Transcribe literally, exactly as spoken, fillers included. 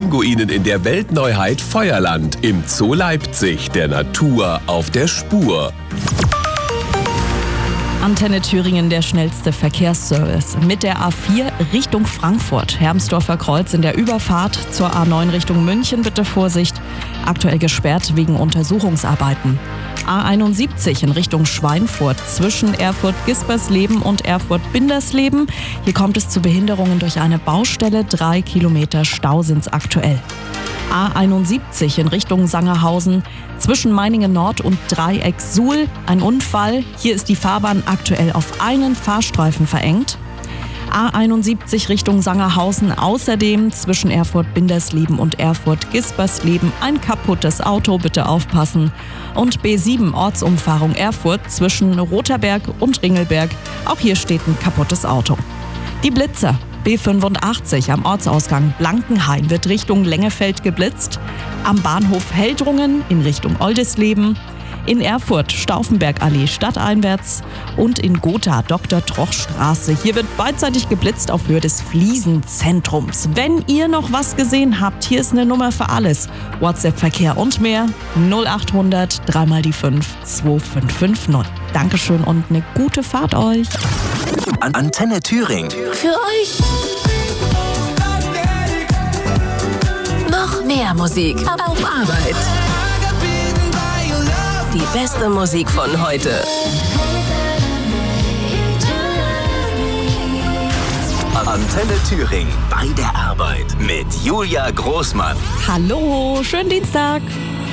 Pinguinen in der Weltneuheit Feuerland im Zoo Leipzig, der Natur auf der Spur. Antenne Thüringen, der schnellste Verkehrsservice. Mit der A vier Richtung Frankfurt. Hermsdorfer Kreuz in der Überfahrt zur A neun Richtung München. Bitte Vorsicht. Aktuell gesperrt wegen Untersuchungsarbeiten. A einundsiebzig in Richtung Schweinfurt zwischen Erfurt-Gispersleben und Erfurt-Bindersleben. Hier kommt es zu Behinderungen durch eine Baustelle. Drei Kilometer Stau sind's aktuell. A einundsiebzig in Richtung Sangerhausen zwischen Meiningen Nord und Dreieck Suhl. Ein Unfall. Hier ist die Fahrbahn aktuell auf einen Fahrstreifen verengt. A einundsiebzig Richtung Sangerhausen außerdem zwischen Erfurt-Bindersleben und Erfurt-Gispersleben ein kaputtes Auto, bitte aufpassen. Und B sieben Ortsumfahrung Erfurt zwischen Rotherberg und Ringelberg. Auch hier steht ein kaputtes Auto. Die Blitzer. B fünfundachtzig am Ortsausgang Blankenhain wird Richtung Lengefeld geblitzt. Am Bahnhof Heldrungen in Richtung Oldisleben. In Erfurt Stauffenbergallee stadteinwärts und in Gotha Doktor Troch Straße. Hier wird beidseitig geblitzt auf Höhe des Fliesenzentrums. Wenn ihr noch was gesehen habt, hier ist eine Nummer für alles. WhatsApp-Verkehr und mehr null achthundert drei mal die fünf zwei fünf fünf null. Dankeschön und eine gute Fahrt euch. Antenne Thüringen. Für euch. Noch mehr Musik auf Arbeit. Die beste Musik von heute. Antenne Thüringen bei der Arbeit mit Julia Großmann. Hallo, schönen Dienstag.